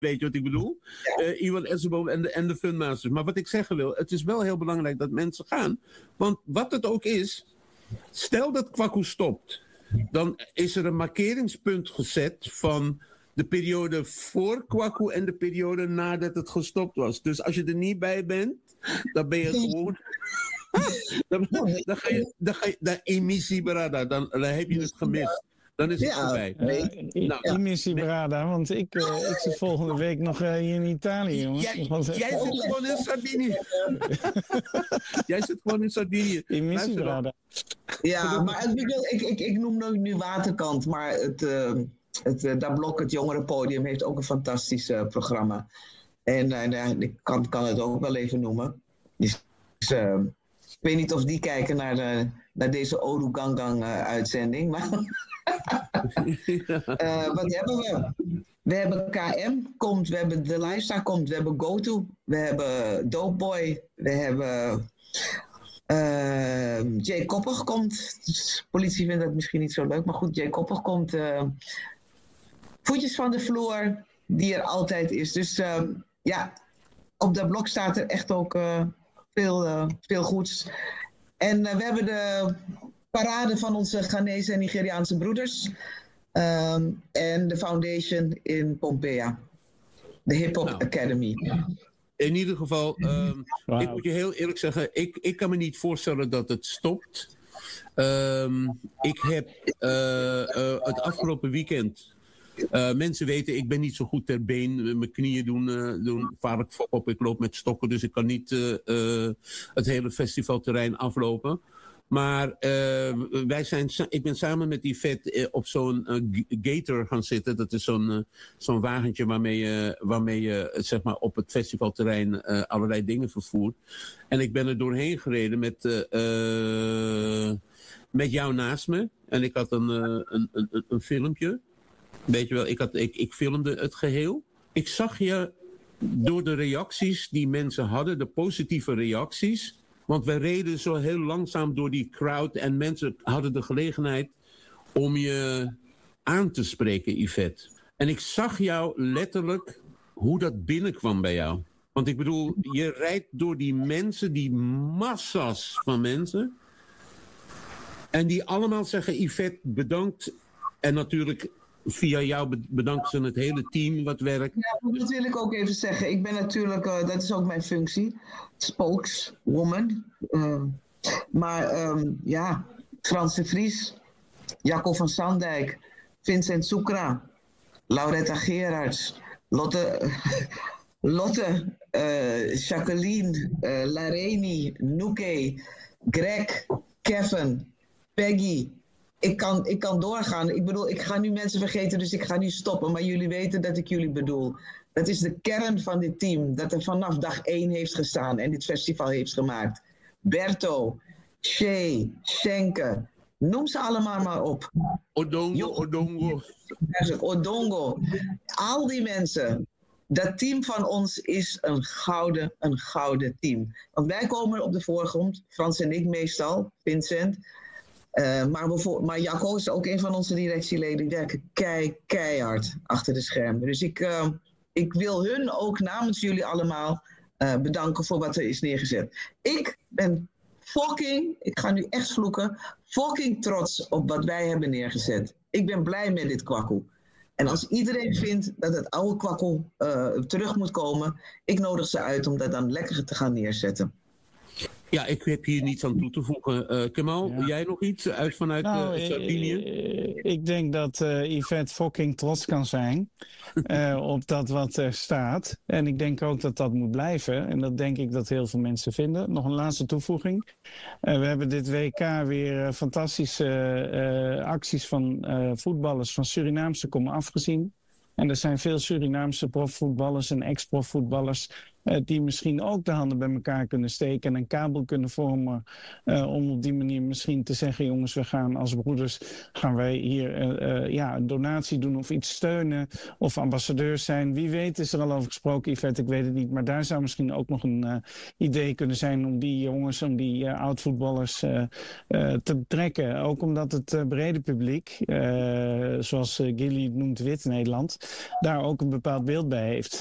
Weet je wat ik bedoel? Iwan Essenboom en de Funmasters. Maar wat ik zeggen wil, het is wel heel belangrijk dat mensen gaan. Want wat het ook is, stel dat Kwaku stopt, dan is er een markeringspunt gezet van de periode voor Kwaku en de periode nadat het gestopt was. Dus als je er niet bij bent, dan ben je gewoon... dan ga je emissie berada, dan heb je het gemist. Dan is het voorbij. Emissie berada, want ik zit volgende week nog hier in Italië, jongens. Jij zit gewoon in Sardinië. Jij zit gewoon in Sardinië. Emissie berada. Ja, maar ik noem nu Waterkant, maar dat blok, het Jongerenpodium, heeft ook een fantastisch programma. En ik kan het ook wel even noemen. Dus, ik weet niet of die kijken naar deze Odu Gangang uitzending, maar... wat hebben we? We hebben KM komt, we hebben The Lifestyle komt, we hebben GoTo, we hebben Dopeboy, we hebben Jay Koppig komt. De politie vindt dat misschien niet zo leuk, maar goed, Jay Koppig komt. Voetjes van de vloer, die er altijd is. Dus op dat blok staat er echt ook veel goeds. En we hebben de parade van onze Ghanese en Nigeriaanse broeders. En de foundation in Pompea. De Hip Hop Academy. In ieder geval, ik moet je heel eerlijk zeggen, ik kan me niet voorstellen dat het stopt. Ik heb het afgelopen weekend... mensen weten, ik ben niet zo goed ter been. Mijn knieën doen vaarlijk fok op. Ik loop met stokken, dus ik kan niet het hele festivalterrein aflopen. Maar ik ben samen met Yvette op zo'n gator gaan zitten. Dat is zo'n wagentje waarmee je zeg maar, op het festivalterrein allerlei dingen vervoert. En ik ben er doorheen gereden met jou naast me. En ik had een filmpje. Weet je wel, ik filmde het geheel. Ik zag je door de reacties die mensen hadden, de positieve reacties. Want we reden zo heel langzaam door die crowd en mensen hadden de gelegenheid om je aan te spreken, Yvette. En ik zag jou letterlijk hoe dat binnenkwam bij jou. Want ik bedoel, je rijdt door die mensen, die massa's van mensen. En die allemaal zeggen, Yvette, bedankt. En natuurlijk... Via jou bedanken ze het hele team wat werkt. Ja, dat wil ik ook even zeggen. Ik ben natuurlijk, dat is ook mijn functie, spokeswoman. Frans de Vries, Jacco van Sandijk, Vincent Soekra, Lauretta Gerards, Lotte, Jacqueline, Lareni, Nouke, Greg, Kevin, Peggy. Ik kan doorgaan. Ik bedoel, ik ga nu mensen vergeten, dus ik ga nu stoppen. Maar jullie weten dat ik jullie bedoel. Dat is de kern van dit team. Dat er vanaf dag 1 heeft gestaan en dit festival heeft gemaakt. Berto, Shay, Schenke. Noem ze allemaal maar op. Odongo. Al die mensen. Dat team van ons is een gouden team. Want wij komen op de voorgrond. Frans en ik meestal. Vincent. Maar Jacco is ook een van onze directieleden. Die werken keihard achter de schermen. Dus ik wil hun ook namens jullie allemaal bedanken voor wat er is neergezet. Ik ben ik ga nu echt vloeken, fucking trots op wat wij hebben neergezet. Ik ben blij met dit Kwaku. En als iedereen vindt dat het oude Kwaku terug moet komen, ik nodig ze uit om dat dan lekker te gaan neerzetten. Ja, ik heb hier niets aan toe te voegen. Kemal, jij nog iets vanuit Sardinië? Ik denk dat Yvette fucking trots kan zijn op dat wat er staat. En ik denk ook dat dat moet blijven. En dat denk ik dat heel veel mensen vinden. Nog een laatste toevoeging. We hebben dit WK weer fantastische acties van voetballers van Surinaamse komen afgezien. En er zijn veel Surinaamse profvoetballers en ex-profvoetballers die misschien ook de handen bij elkaar kunnen steken en een kabel kunnen vormen om op die manier misschien te zeggen, jongens, we gaan als broeders, gaan wij hier een donatie doen of iets steunen of ambassadeurs zijn. Wie weet is er al over gesproken, Yvette, ik weet het niet, maar daar zou misschien ook nog een idee kunnen zijn om die jongens, om die oud-voetballers te betrekken. Ook omdat het brede publiek, zoals Gilly het noemt, wit Nederland, daar ook een bepaald beeld bij heeft.